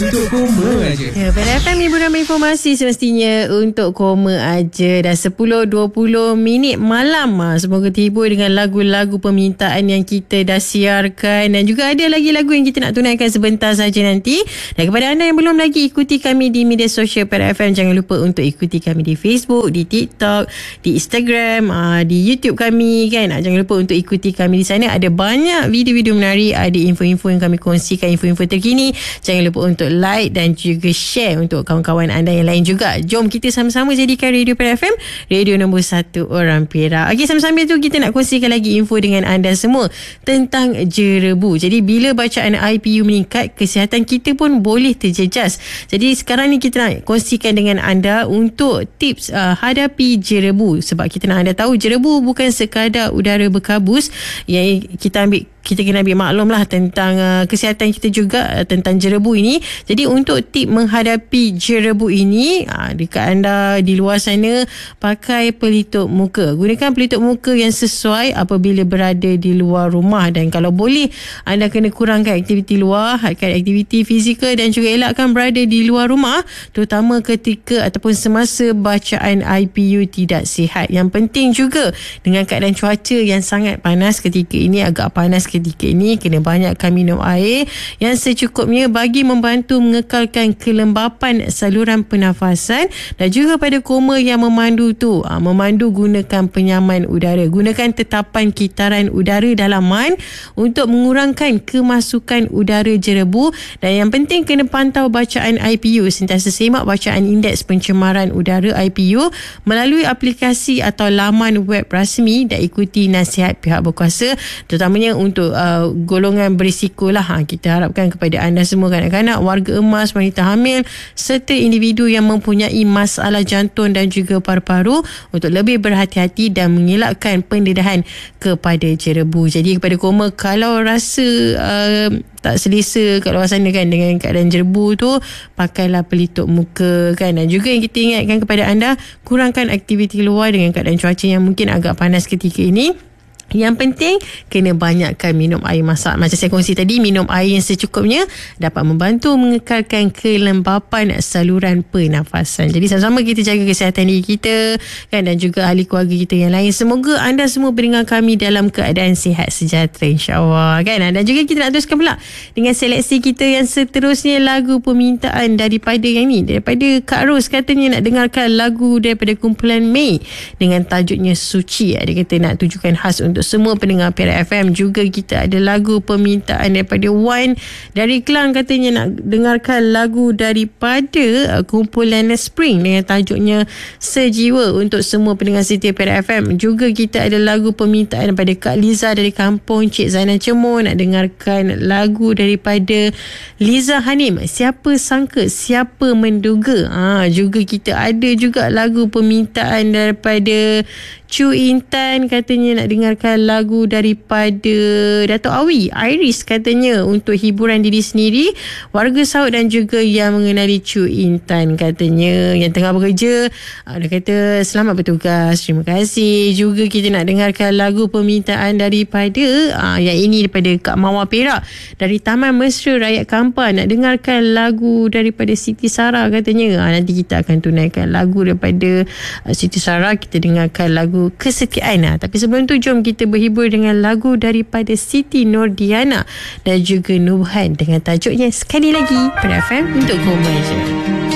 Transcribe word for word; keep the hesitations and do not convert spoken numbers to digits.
Untuk koma aja. Ya, Pada F M hiburan informasi semestinya untuk koma aja. Dah sepuluh dua puluh minit malam. Semoga terhibur dengan lagu-lagu permintaan yang kita dah siarkan. Dan juga ada lagi lagu yang kita nak tunaikan sebentar saja nanti. Dan kepada anda yang belum lagi ikuti kami di media sosial Pada F M, jangan lupa untuk ikuti kami di Facebook, di TikTok, di Instagram, di YouTube kami kan. Jangan lupa untuk ikuti kami di sana. Ada banyak video-video menarik, ada info-info yang kami kongsikan, info-info terkini. Jangan lupa untuk like dan juga share untuk kawan-kawan anda yang lain juga. Jom kita sama-sama jadikan Radio Pada F M radio nombor satu orang Perak. Okey, sambil-sambil tu kita nak kongsikan lagi info dengan anda semua tentang jerebu. Jadi bila bacaan I P U meningkat, kesihatan kita pun boleh terjejas. Jadi sekarang ni kita nak kongsikan dengan anda untuk tips uh, hadapi jerebu. Sebab kita nak anda tahu jerebu bukan sekadar udara berkabus yang kita ambil, kita kena ambil maklum lah tentang uh, kesihatan kita juga uh, tentang jerebu ini. Jadi untuk tip menghadapi jerebu ini, uh, dekat anda di luar sana, pakai pelitup muka. Gunakan pelitup muka yang sesuai apabila berada di luar rumah. Dan kalau boleh, anda kena kurangkan aktiviti luar, hadkan aktiviti fizikal dan juga elakkan berada di luar rumah, terutama ketika ataupun semasa bacaan I P U tidak sihat. Yang penting juga dengan keadaan cuaca yang sangat panas ketika ini, agak panas ketika ini, kena banyakkan minum air yang secukupnya bagi membantu mengekalkan kelembapan saluran pernafasan. Dan juga pada koma yang memandu tu, aa, memandu gunakan penyaman udara, gunakan tetapan kitaran udara dalaman untuk mengurangkan kemasukan udara jerebu. Dan yang penting kena pantau bacaan I P U, sentiasa semak bacaan indeks pencemaran udara I P U melalui aplikasi atau laman web rasmi dan ikuti nasihat pihak berkuasa, terutamanya untuk Uh, golongan berisiko lah. Ha, kita harapkan kepada anda semua, kanak-kanak, warga emas, wanita hamil serta individu yang mempunyai masalah jantung dan juga paru-paru untuk lebih berhati-hati dan mengelakkan pendedahan kepada jerebu. Jadi kepada koma, kalau rasa uh, tak selesa kat luar sana kan dengan keadaan jerebu tu, pakailah pelitup muka kan. Dan juga yang kita ingatkan kepada anda, kurangkan aktiviti luar dengan keadaan cuaca yang mungkin agak panas ketika ini. Yang penting kena banyakkan minum air masak. Macam saya kongsi tadi, minum air yang secukupnya dapat membantu mengekalkan kelembapan saluran pernafasan. Jadi sama-sama kita jaga kesihatan diri kita kan, dan juga ahli keluarga kita yang lain. Semoga anda semua mendengar kami dalam keadaan sihat sejahtera, insya-Allah kan. Dan juga kita nak teruskan pula dengan seleksi kita yang seterusnya, lagu permintaan daripada yang ni, daripada Kak Ros. Katanya nak dengarkan lagu daripada kumpulan Mei dengan tajuknya Suci. Dia kata nak tujukan khas untuk semua pendengar Perak F M. Juga kita ada lagu permintaan daripada Wan dari Kelang, katanya nak dengarkan lagu daripada uh, kumpulan Spring dengan tajuknya Sejiwa untuk semua pendengar setia Perak F M. Juga kita ada lagu permintaan daripada Kak Liza dari kampung Cik Zainal Cemur, nak dengarkan lagu daripada Liza Hanim, Siapa Sangka Siapa Menduga. Ha, juga kita ada juga lagu permintaan daripada Chu Intan, katanya nak dengarkan lagu daripada Dato' Awi Iris, katanya untuk hiburan diri sendiri, warga Saud dan juga yang mengenali Chu Intan, katanya yang tengah bekerja. Dia kata selamat bertugas, terima kasih. Juga kita nak dengarkan lagu permintaan daripada aa, yang ini daripada Kak Mawar Perak dari Taman Mesra Rakyat Kampar, nak dengarkan lagu daripada Siti Sarah, katanya. Aa, nanti kita akan tunaikan lagu daripada aa, Siti Sarah. Kita dengarkan lagu Kesetiaan. Nah, tapi sebelum tu jom kita berhibur dengan lagu daripada Siti Nordiana dan juga Nurhan dengan tajuknya Sekali Lagi. Pada F M untuk koma je.